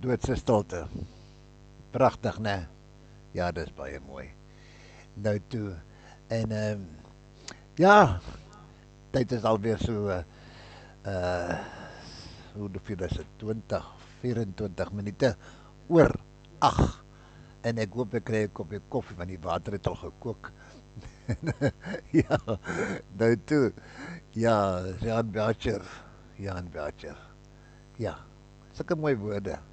doodse stilte. Pragtig, né? Ja, dis baie mooi. Nou toe en ja, tyd is alweer so uh hoe veel is dit? 20, 24 minute oor 8. En ek hoop ek kry 'n koppie koffie want die water het al gekook. Ja, nou toe. Ja, Jan Belcher. Jan Belcher. Ja, sulke mooi woorde.